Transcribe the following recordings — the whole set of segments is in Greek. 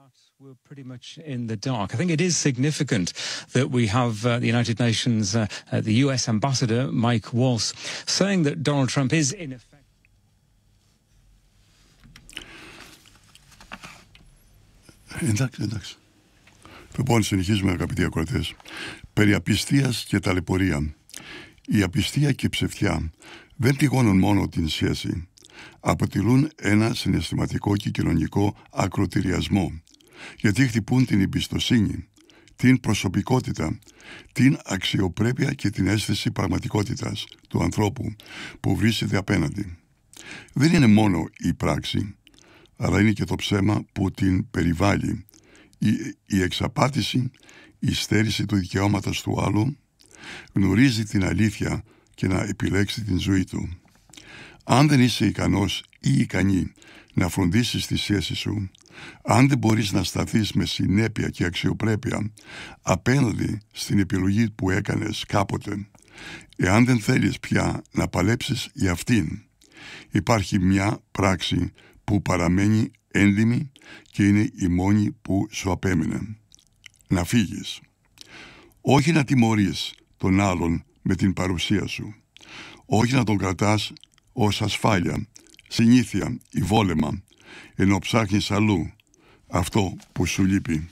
We're pretty much in the dark. I think it is significant that we have the United Nations, the US ambassador, Mike Waltz, saying that Donald Trump is in effect. Εντάξει. Λοιπόν, συνεχίζουμε αγαπητοί ακροατές. Περί απιστίας και ταλαιπωρία. Η απιστία και η ψευτιά δεν τυγώνουν μόνο την σχέση. Αποτελούν ένα συναισθηματικό και κοινωνικό ακροτηριασμό, γιατί χτυπούν την εμπιστοσύνη, την προσωπικότητα, την αξιοπρέπεια και την αίσθηση πραγματικότητας του ανθρώπου που βρίσκεται απέναντι. Δεν είναι μόνο η πράξη, αλλά είναι και το ψέμα που την περιβάλλει, η εξαπάτηση, η στέρηση του δικαιώματος του άλλου. Γνωρίζει την αλήθεια και να επιλέξει την ζωή του. Αν δεν είσαι ικανός ή ικανή να φροντίσεις τη σχέση σου, αν δεν μπορείς να σταθείς με συνέπεια και αξιοπρέπεια απέναντι στην επιλογή που έκανες κάποτε, εάν δεν θέλεις πια να παλέψεις για αυτήν, υπάρχει μια πράξη που παραμένει έντιμη και είναι η μόνη που σου απέμεινε. Να φύγεις. Όχι να τιμωρείς τον άλλον με την παρουσία σου. Όχι να τον κρατάς ως ασφάλεια, συνήθεια ή βόλεμα, ενώ ψάχνεις αλλού αυτό που σου λείπει.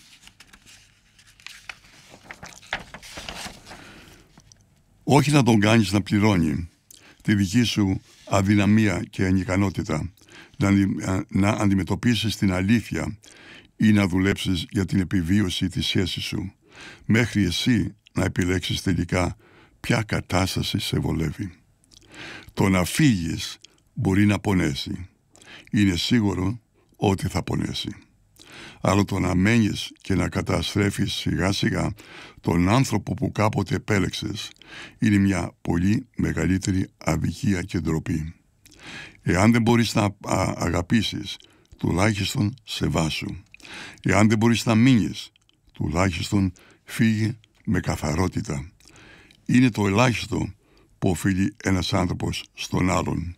Όχι να τον κάνεις να πληρώνει τη δική σου αδυναμία και ανικανότητα, να αντιμετωπίσεις την αλήθεια ή να δουλέψεις για την επιβίωση της σχέσης σου, μέχρι εσύ να επιλέξεις τελικά ποια κατάσταση σε βολεύει. Το να φύγεις μπορεί να πονέσει. Είναι σίγουρο ότι θα πονέσει. Αλλά το να μένεις και να καταστρέφεις σιγά σιγά τον άνθρωπο που κάποτε επέλεξες είναι μια πολύ μεγαλύτερη αδικία και ντροπή. Εάν δεν μπορείς να αγαπήσεις, τουλάχιστον σεβάσου. Εάν δεν μπορείς να μείνεις, τουλάχιστον φύγε με καθαρότητα. Είναι το ελάχιστο που οφείλει ένας άνθρωπος στον άλλον.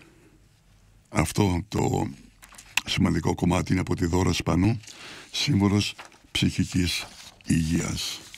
Αυτό το σημαντικό κομμάτι είναι από τη Δώρα Σπανού, σύμβολος ψυχικής υγείας.